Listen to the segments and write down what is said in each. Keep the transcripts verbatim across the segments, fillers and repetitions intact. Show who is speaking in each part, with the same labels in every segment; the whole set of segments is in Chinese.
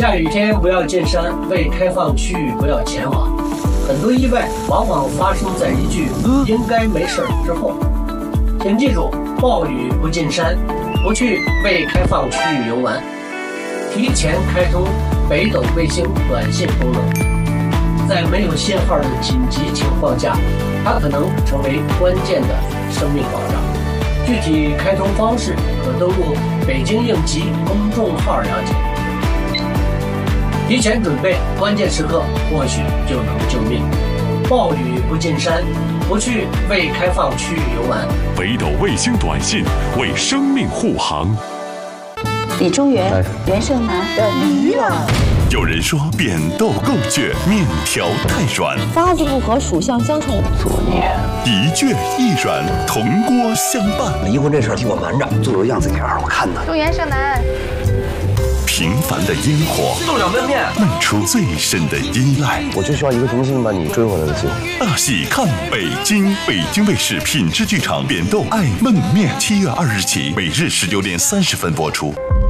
Speaker 1: 下雨天不要进山，未开放区域不要前往。很多意外往往发生在一句“应该没事”之后。请记住，暴雨不进山，不去未开放区域游玩。提前开通北斗卫星短信功能，在没有信号的紧急情况下，它可能成为关键的生命保障。具体开通方式可登录北京应急公众号了解。提前准备，关键时刻或许就能救命。暴雨不进山，不去未开放区域游玩。
Speaker 2: 北斗卫星短信为生命护航。
Speaker 3: 李中原，袁胜男的女儿。
Speaker 2: 有人说扁豆够倔，面条太软，
Speaker 3: 八字不合，属相相冲。
Speaker 2: 作孽，一倔一软，铜锅相伴。
Speaker 4: 离婚这事儿替我瞒着，做个样子给二我看呢。
Speaker 3: 祝袁胜男。
Speaker 2: 平凡的烟火，
Speaker 4: 送两杯面，
Speaker 2: 漫出最深的依赖。
Speaker 4: 我就需要一个重新把你追回来的机会。
Speaker 2: 大戏看北京，北京卫视品质剧场扁豆爱焖面，七月二日起，每日十九点三十分播出。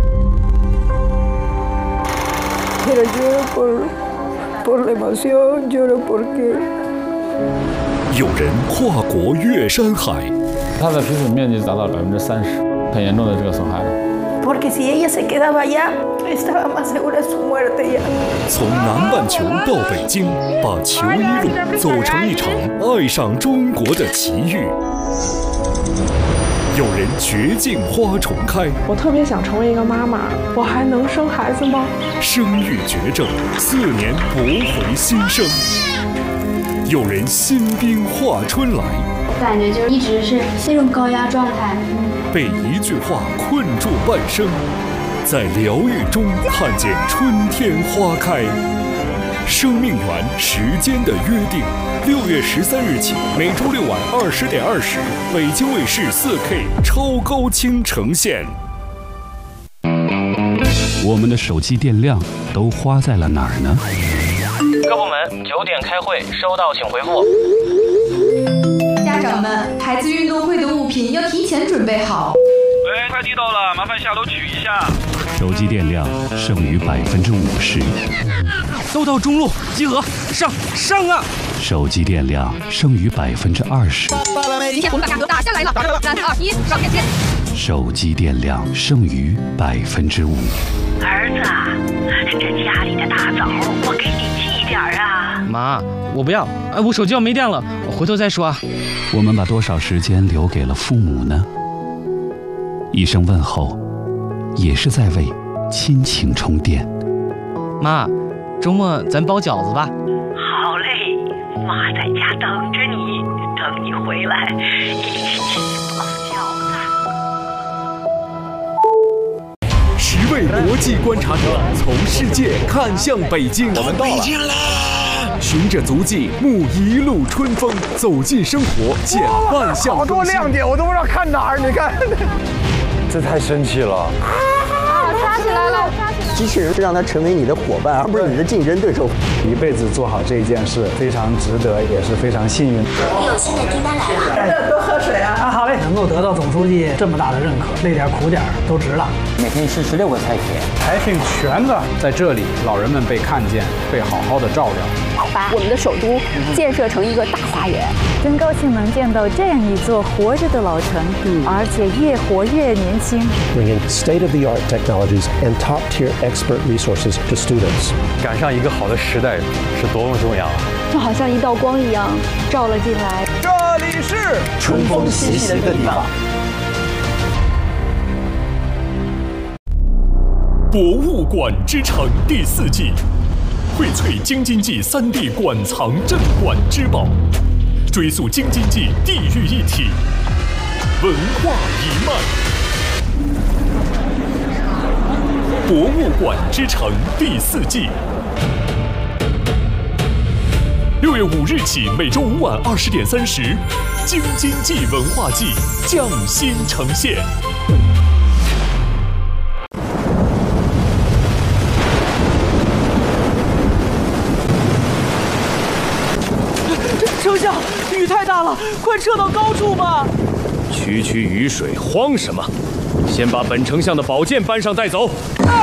Speaker 5: 有人跨国越山海，
Speaker 6: 它的皮损面积达到百分之三十，很严重的这个损害了。
Speaker 7: Porque si ella se quedaba allá, estaba más segura de su muerte ya.
Speaker 5: 从南半球到北京，把球衣路走成一场爱上中国的奇遇。有人绝境花重开，
Speaker 8: 我特别想成为一个妈妈，我还能生孩子吗？
Speaker 5: 生育绝症，四年驳回新生。有人新兵化春来，
Speaker 9: 感觉就一直是那种高压状态。
Speaker 5: 被一句话困住半生，在疗愈中看见春天花开。生命园时间的约定，六月十三日起，每周六晚二十点二十，北京卫视四 K 超高清呈现。
Speaker 10: 我们的手机电量都花在了哪儿呢？
Speaker 11: 各部门九点开会，收到请回复。
Speaker 12: 家长们，孩子运动会的物品要提前准备好。
Speaker 13: 喂，快递到了，麻烦下楼取一下。
Speaker 10: 手机电量剩余百分之五十。
Speaker 14: 都到中路集合，上上啊！
Speaker 10: 手机电量剩余百分之二十。
Speaker 12: 今天我们把价格打下来了，三二一，上链接。
Speaker 10: 手机电量剩余百分之五。
Speaker 15: 儿子，这家里的大枣我给你寄点啊。
Speaker 14: 妈，我不要，哎，我手机要没电了，我回头再说啊。
Speaker 10: 我们把多少时间留给了父母呢？一声问候，也是在为亲情充电。
Speaker 14: 妈，周末咱包饺子吧。
Speaker 15: 好嘞，妈在家等着你，等你回来一起包饺子。
Speaker 5: 十位国际观察者从世界看向北京，
Speaker 4: 我们到了。北京啦！
Speaker 5: 循着足迹，沐一路春风，走进生活，减半向
Speaker 16: 好多亮点，我都不知道看哪儿。你看，
Speaker 4: 这太神奇了！
Speaker 12: 啊，抓起来了！抓起来了！
Speaker 17: 机器人让它成为你的伙伴，而不是你的竞争对手。
Speaker 16: 一辈子做好这一件事，非常值得，也是非常幸运。
Speaker 18: 我有新的订单来了，
Speaker 7: 多喝水啊！
Speaker 19: 啊，好嘞，能够得到总书记这么大的认可，累点苦点都值了。
Speaker 17: 每天吃十六个菜品，
Speaker 16: 培训全的在这里，老人们被看见，被好好的照料。
Speaker 20: 把我们的首都建设成一个大花园，
Speaker 21: 真高兴能见到这样一座活着的老城，嗯、而且越活越年轻。
Speaker 22: Bring in state-of-the-art technologies and top-tier expert resources to students。
Speaker 23: 赶上一个好的时代是多么重要啊！
Speaker 20: 就好像一道光一样照了进来。
Speaker 16: 这里是
Speaker 17: 春风习习的地方。
Speaker 5: 博物馆之城第四季。荟萃京津冀三地馆藏镇馆之宝，追溯京津冀地域一体文化一脉。博物馆之城第四季，六月五日起，每周五晚二十点三十，京津冀文化季匠心呈现。
Speaker 14: 丞相，雨太大了，快撤到高处吧！
Speaker 23: 区区雨水，慌什么？先把本丞相的宝剑搬上带走。